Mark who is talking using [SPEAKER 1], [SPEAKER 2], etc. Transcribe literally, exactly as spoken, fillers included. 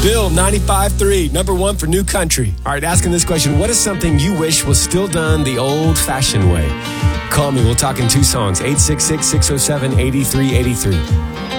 [SPEAKER 1] Bill, ninety-five point three, number one for new country. All right, asking this question, what is something you wish was still done the old-fashioned way? Call me. We'll talk in two songs, eight six six, six oh seven, eight three eight three.